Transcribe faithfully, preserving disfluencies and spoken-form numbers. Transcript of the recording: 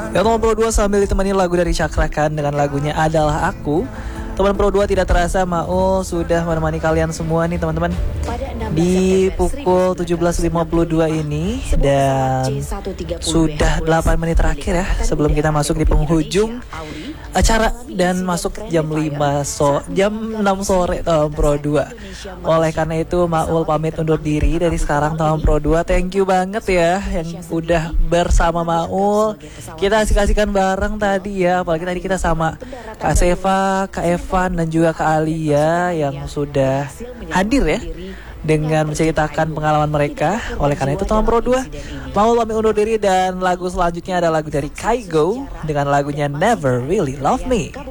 Ya teman Pro dua sambil ditemani lagu dari Cakrakan dengan lagunya Adalah Aku. Teman Pro dua tidak terasa Maul sudah menemani kalian semua nih teman-teman di pukul tujuh belas lima puluh dua ini. Dan sudah delapan menit terakhir ya sebelum kita masuk di penghujung acara dan masuk jam lima so jam enam sore teman Pro dua. Oleh karena itu Maul pamit undur diri dari sekarang teman Pro dua. Thank you banget ya yang udah bersama Maul. Kita asik-asikan bareng tadi ya, apalagi tadi kita sama Kak Seva, Kak Evan dan juga Kak Alia yang sudah hadir ya dengan menceritakan pengalaman mereka. Oleh karena itu teman Pro dua mau pamit undur diri dan lagu selanjutnya ada lagu dari Kygo dengan lagunya Never Really Love Me.